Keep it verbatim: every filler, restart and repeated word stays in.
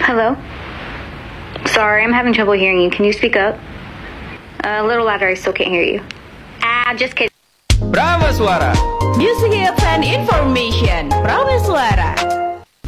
Hello? Sorry, I'm having trouble hearing you. Can you speak up? Uh, a little louder, I still can't hear you. Ah, just kidding. Brahma Suara. Music and information. Brahma Suara.